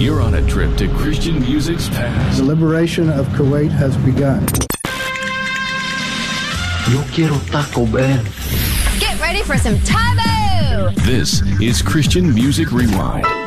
You're on a trip to Christian music's past. The liberation of Kuwait has begun. Yo quiero Taco Bell. Get ready for some Tabo! This is Christian Music Rewind.